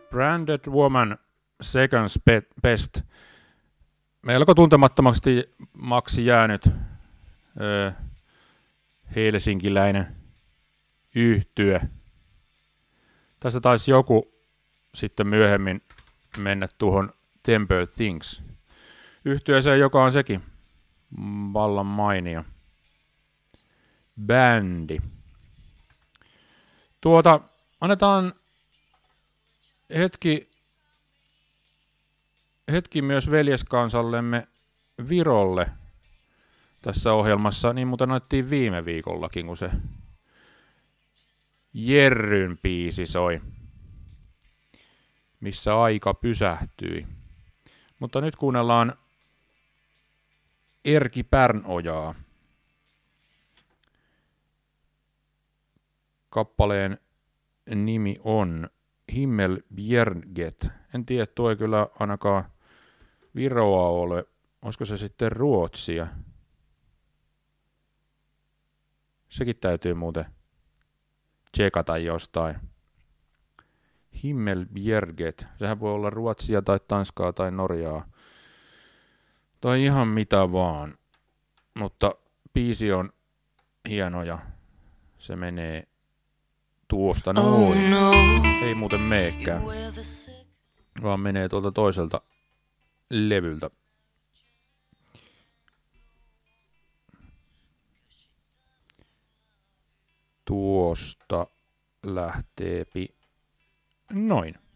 Branded Woman Second Best. Melko tuntemattomaksi jäänyt helsinkiläinen yhtye. Tässä taisi joku sitten myöhemmin mennä tuohon Temper Things yhtyeeseen, joka on sekin vallan mainio bändi. Annetaan hetki myös veljeskansallemme Virolle tässä ohjelmassa. Niin muuten annettiin viime viikollakin, kun se Jerryn biisi soi, missä aika pysähtyi. Mutta nyt kuunnellaan Erkki Pärnojaa. Kappaleen nimi on Himmelbjerget. En tiedä, tuo ei kyllä ainakaan Viroa ole. Olisiko se sitten Ruotsia? Sekin täytyy muuten tsekata jostain. Himmelbjerget. Sehän voi olla Ruotsia tai Tanskaa tai Norjaa. Tai ihan mitä vaan. Mutta biisi on hieno ja se menee tuosta noin. Oh no. Ei muuten meekään, vaan menee tuolta toiselta levyltä. Tuosta lähteepi noin.